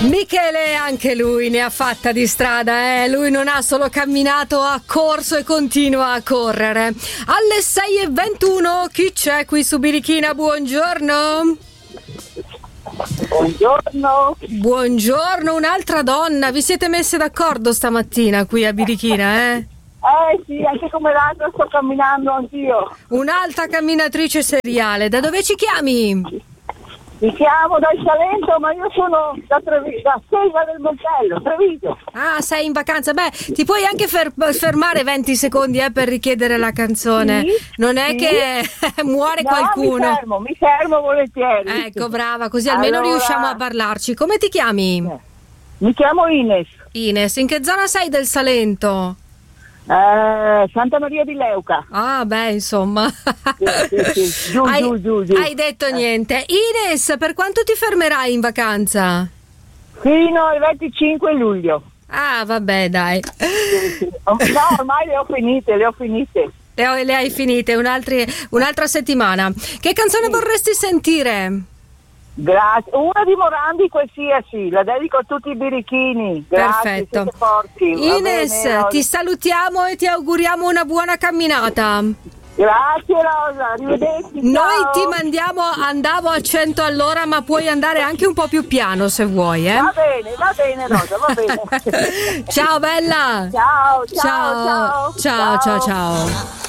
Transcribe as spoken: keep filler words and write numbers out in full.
Michele, anche lui ne ha fatta di strada, eh? Lui non ha solo camminato, ha corso e continua a correre. Alle sei e ventuno, chi c'è qui su Birichina? Buongiorno. Buongiorno. Buongiorno, un'altra donna. Vi siete messe d'accordo stamattina qui a Birichina, eh? Eh sì, anche come l'altra sto camminando anch'io. Un'alta camminatrice seriale. Da dove ci chiami? Mi chiamo dal Salento, ma io sono da Treviso, da Selva del Montello, Treviso. Ah, sei in vacanza. Beh, ti puoi anche fer- fermare venti secondi eh, per richiedere la canzone. Sì, non è sì. che muore No, qualcuno. mi fermo, mi fermo volentieri. Ecco, brava, così almeno Allora- riusciamo a parlarci. Come ti chiami? Mi chiamo Ines, Ines, in che zona sei del Salento? eh, Santa Maria di Leuca. Ah, beh, insomma. Sì, sì, sì. Giù, hai, giù, giù, giù. hai detto niente. Ines, per quanto ti fermerai in vacanza? Fino al venticinque luglio. Ah, vabbè, dai. Sì, sì. No, ormai le ho finite, le ho finite. Le, ho- le hai finite, un'altra, un'altra settimana. Che canzone vorresti sentire? Grazie. Una di Morandi qualsiasi, la dedico a tutti i birichini. Grazie, Perfetto. siete forti. Va Ines, bene, ti salutiamo e ti auguriamo una buona camminata. Grazie Rosa, arrivederci. Noi ciao. ti mandiamo, andavo a cento all'ora, ma puoi andare anche un po' più piano se vuoi, eh? Va bene, va bene Rosa, va bene. Ciao bella. Ciao, ciao, Ciao, ciao. ciao, ciao, ciao.